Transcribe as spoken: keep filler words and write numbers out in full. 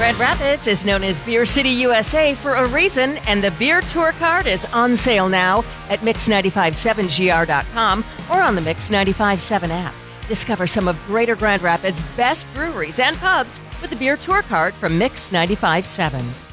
Grand Rapids is known as Beer City, U S A for a reason, and the Beer Tour Card is on sale now at mix nine five seven G R dot com or on the Mix ninety-five seven app. Discover some of Greater Grand Rapids' best breweries and pubs with the Beer Tour Card from Mix ninety-five seven.